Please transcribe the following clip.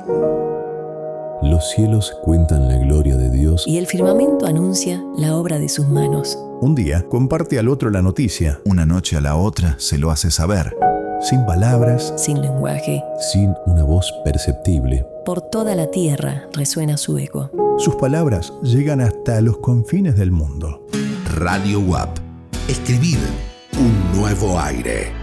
Los cielos cuentan la gloria de Dios y el firmamento anuncia la obra de sus manos. Un día comparte al otro la noticia. Una noche a la otra se lo hace saber. Sin palabras, sin lenguaje, sin una voz perceptible. Por toda la tierra resuena su eco. Sus palabras llegan hasta los confines del mundo. Radio UAP. Escribir un nuevo aire.